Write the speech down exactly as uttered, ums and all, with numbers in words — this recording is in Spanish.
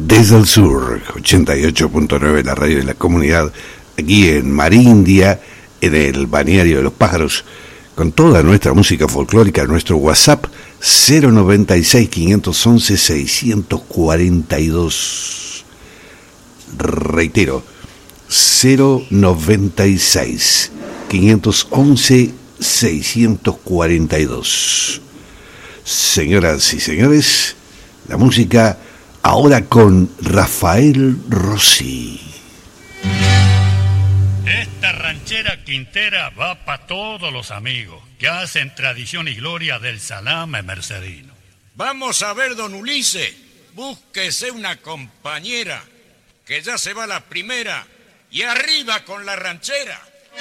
Desde el sur, ochenta y ocho punto nueve, la radio de la comunidad, aquí en Marindia, en el balneario de los pájaros, con toda nuestra música folclórica, nuestro WhatsApp cero noventa y seis, quinientos once, seiscientos cuarenta y dos. Reitero, cero noventa y seis, quinientos once, seiscientos cuarenta y dos. Señoras y señores, la música ahora con Rafael Rossi. Esta ranchera quintera va para todos los amigos que hacen tradición y gloria del salame mercedino. Vamos a ver, don Ulises, búsquese una compañera, que ya se va la primera, y arriba con la ranchera.